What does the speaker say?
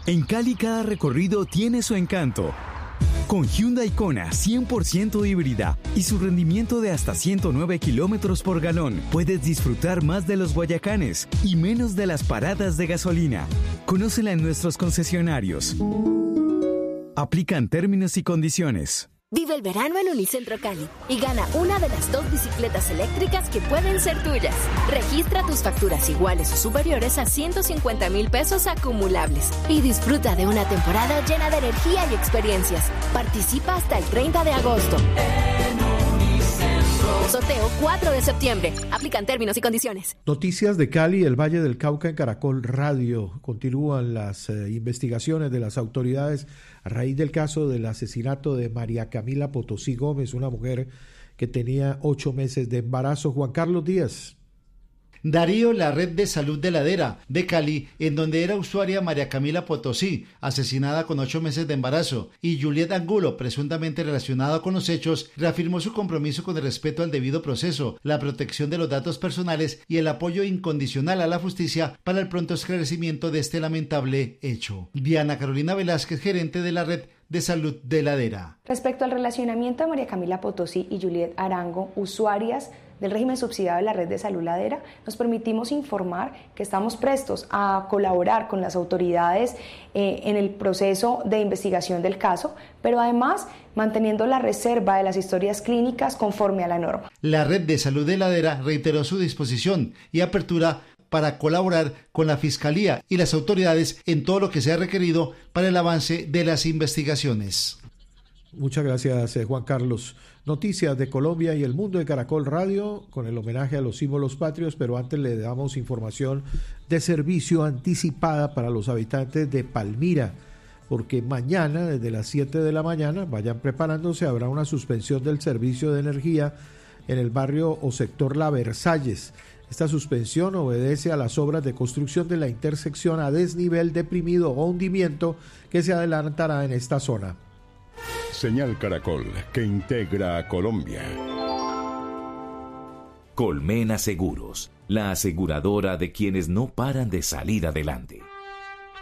En Cali cada recorrido tiene su encanto. Con Hyundai Kona 100% híbrida y su rendimiento de hasta 109 kilómetros por galón, puedes disfrutar más de los Guayacanes y menos de las paradas de gasolina. Conócela en nuestros concesionarios. Aplican términos y condiciones. Vive el verano en Unicentro Cali y gana una de las 2 bicicletas eléctricas que pueden ser tuyas. Registra tus facturas iguales o superiores a 150,000 pesos acumulables y disfruta de una temporada llena de energía y experiencias. Participa hasta el 30 de agosto. Sorteo 4 de septiembre. Aplican términos y condiciones. Noticias de Cali, el Valle del Cauca en Caracol Radio. Continúan las investigaciones de las autoridades a raíz del caso del asesinato de María Camila Potosí Gómez, una mujer que tenía 8 meses de embarazo. Juan Carlos Díaz. Darío, la red de salud de Ladera, de Cali, en donde era usuaria María Camila Potosí, asesinada con 8 meses de embarazo, y Juliet Angulo, presuntamente relacionada con los hechos, reafirmó su compromiso con el respeto al debido proceso, la protección de los datos personales y el apoyo incondicional a la justicia para el pronto esclarecimiento de este lamentable hecho. Diana Carolina Velázquez, gerente de la red de salud de Ladera. Respecto al relacionamiento de María Camila Potosí y Juliet Arango, usuarias del régimen subsidiado de la red de salud Ladera, nos permitimos informar que estamos prestos a colaborar con las autoridades en el proceso de investigación del caso, pero además manteniendo la reserva de las historias clínicas conforme a la norma. La red de salud de Ladera reiteró su disposición y apertura para colaborar con la Fiscalía y las autoridades en todo lo que sea requerido para el avance de las investigaciones. Muchas gracias, Juan Carlos. Noticias de Colombia y el mundo de Caracol Radio con el homenaje a los símbolos patrios, pero antes le damos información de servicio anticipada para los habitantes de Palmira, porque mañana desde las 7 de la mañana, vayan preparándose, habrá una suspensión del servicio de energía en el barrio o sector La Versalles. Esta suspensión obedece a las obras de construcción de la intersección a desnivel, deprimido o hundimiento que se adelantará en esta zona. Señal Caracol, que integra a Colombia. Colmena Seguros, la aseguradora de quienes no paran de salir adelante.